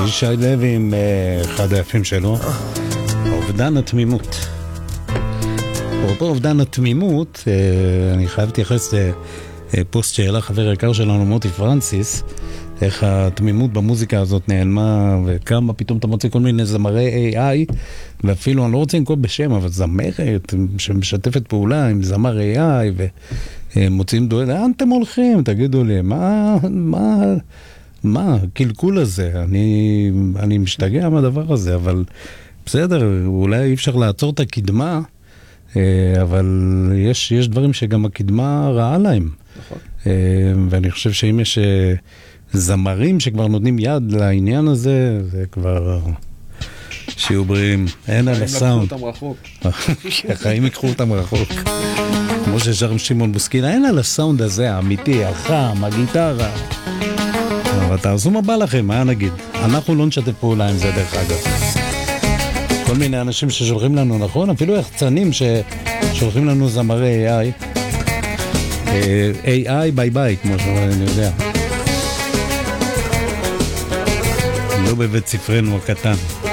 ישי לוי עם אחד היפים שלו, אובדן התמימות. אפרופו אובדן התמימות, אני חייב להתייחס לפוסט שהעלה חבר יקר שלנו מוטי פרנסיס, איך התמימות במוזיקה הזאת נעלמה, וכמה פתאום אתה מוצא כל מיני זמרי AI, ואפילו אני לא רוצה לנקוב בשם, אבל זמרת שמשתפת פעולה עם זמר AI, ומוצאים דואל, לאן אתם הולכים? תגידו לי, מה הקלקול הזה? אני משתגע מהדבר הזה, אבל בסדר, אולי אי אפשר לעצור את הקדמה, אבל יש דברים שגם הקדמה רעה להם. נכון. ואני חושב שאם יש זמרים שכבר נותנים יד לעניין הזה, זה כבר שיהיו בריאים. אין על הסאונד. החיים לקחו אותם רחוק. החיים יקחו אותם רחוק. כמו ששר שמעון בוסקילה, אין על הסאונד הזה, האמיתי, החם, הגיטרה. אבל תעשו מה בא לכם, מה נגיד? אנחנו לא נשתף פעולה עם זה דרך אגב. כל מיני אנשים ששולחים לנו, נכון? אפילו יחצנים ששולחים לנו זמרי AI. AI ביי ביי, כמו שאני יודע. לא בבית ספרנו הקטן.